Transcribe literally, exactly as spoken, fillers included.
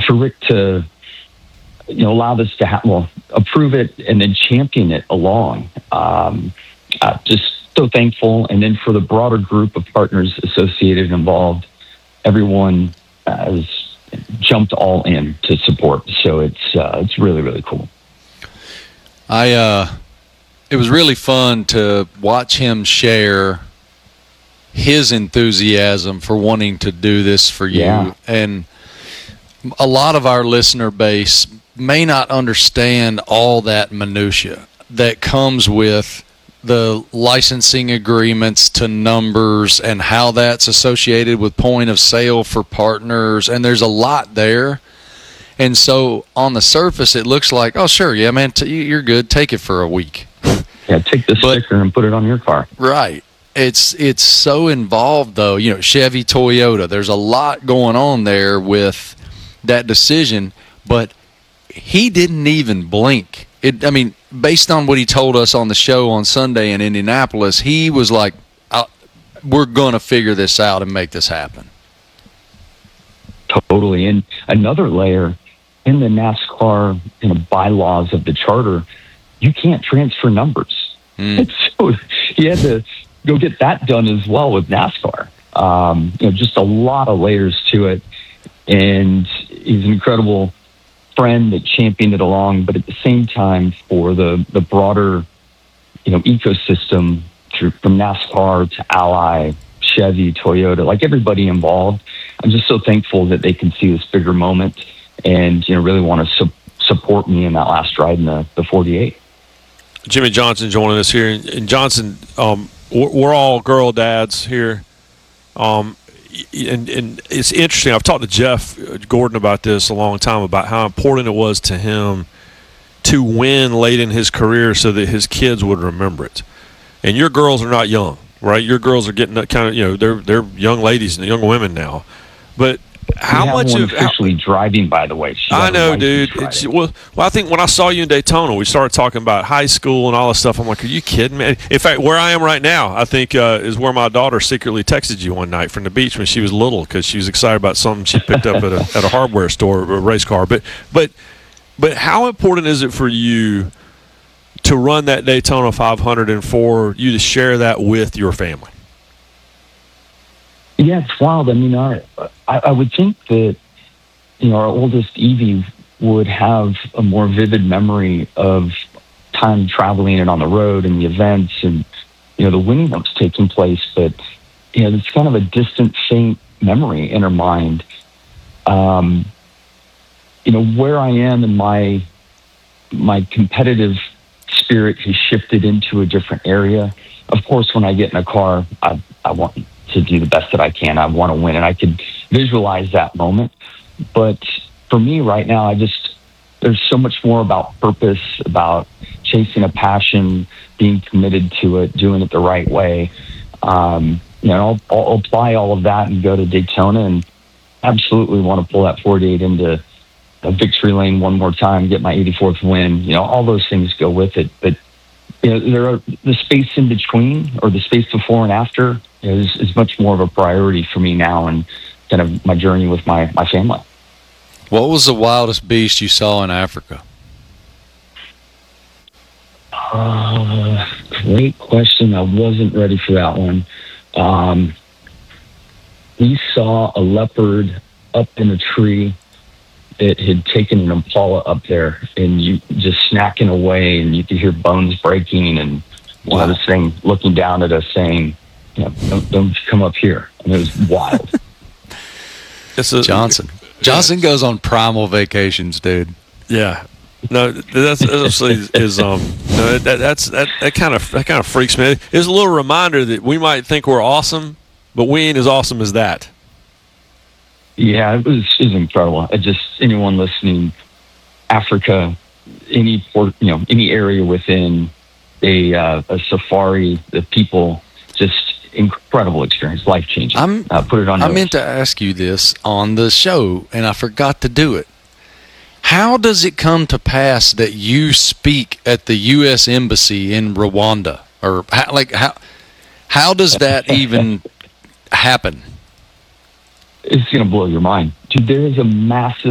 for Rick to, you know, allow this to happen, well, approve it and then champion it along. Um, uh, just so thankful. And then for the broader group of partners associated and involved, everyone has jumped all in to support. So it's uh, it's really, really cool. I uh, it was really fun to watch him share his enthusiasm for wanting to do this for you. Yeah. And a lot of our listener base may not understand all that minutia that comes with the licensing agreements to numbers and how that's associated with point of sale for partners. And there's a lot there. And so on the surface, it looks like, oh, sure, yeah, man, t- you're good. Take it for a week. Yeah, take the But- sticker and put it on your car. Right. It's it's so involved, though. You know, Chevy, Toyota, there's a lot going on there with that decision, but he didn't even blink. It, I mean, based on what he told us on the show on Sunday in Indianapolis, he was like, I'll, we're going to figure this out and make this happen. Totally. And another layer, in the NASCAR you know, bylaws of the charter, you can't transfer numbers. Mm. So he had to go get that done as well with NASCAR. Um, you know, just a lot of layers to it. And he's an incredible friend that championed it along, but at the same time, for the, the broader, you know, ecosystem through, from NASCAR to Ally, Chevy, Toyota, like everybody involved, I'm just so thankful that they can see this bigger moment and, you know, really want to su- support me in that last ride in the, the forty-eight. Jimmie Johnson joining us here. And Johnson, um, we're, we're all girl dads here. Um, and, and it's interesting. I've talked to Jeff Gordon about this a long time, about how important it was to him to win late in his career so that his kids would remember it. And your girls are not young, right? Your girls are getting that kind of, you know, they're they're young ladies and young women now. But how we have much one of officially driving, by the way? She I got a know, license dude. Friday. It's, well, well, I think when I saw you in Daytona, we started talking about high school and all this stuff. I'm like, are you kidding me? In fact, where I am right now, I think uh, is where my daughter secretly texted you one night from the beach when she was little because she was excited about something she picked up at a at a hardware store, a race car. But but but how important is it for you to run that Daytona five hundred and for you to share that with your family? Yeah, it's wild. I mean, our, I, I would think that, you know, our oldest Evie would have a more vivid memory of time traveling and on the road and the events and, you know, the winning that was taking place. But, you know, it's kind of a distant, faint memory in her mind. Um, you know, where I am in my my competitive spirit has shifted into a different area. Of course, when I get in a car, I, I want to do the best that I can. I want to win, and I could visualize that moment. But for me right now, I just, there's so much more about purpose, about chasing a passion, being committed to it, doing it the right way. Um, you know, I'll, I'll apply all of that and go to Daytona and absolutely want to pull that forty-eight into a victory lane one more time, get my eighty-fourth win. You know, all those things go with it. But, you know, there are the space in between, or the space before and after, is, is much more of a priority for me now and kind of my journey with my, my family. What was the wildest beast you saw in Africa? Uh, great question. I wasn't ready for that one. Um, we saw a leopard up in a tree that had taken an impala up there, and you just snacking away, and you could hear bones breaking, and you know, this thing looking down at us saying, you know, don't, don't come up here. I mean, it was wild. It's a, Johnson. Johnson goes on primal vacations, dude. Yeah. No, that's absolutely is um. No, that that's that, that kind of that kind of freaks me. It's a little reminder that we might think we're awesome, but we ain't as awesome as that. Yeah, it was it was incredible. It just anyone listening, Africa, any port, you know, any area within a uh, a safari, the people, just incredible experience, life changing. I'm uh, put it on. I notice. meant to ask you this on the show, and I forgot to do it. How does it come to pass that you speak at the U S Embassy in Rwanda, or how, like how how does that even happen? It's going to blow your mind, dude. There is a massive